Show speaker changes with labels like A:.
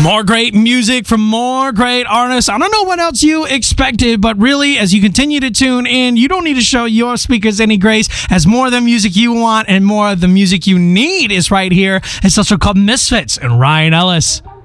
A: More great music from more great artists. I don't know what else you expected, but really, as you continue to tune in, you don't need to show your speakers any grace, as more of the music you want and more of the music you need is right here. It's also called Misfits and Ryan Ellis.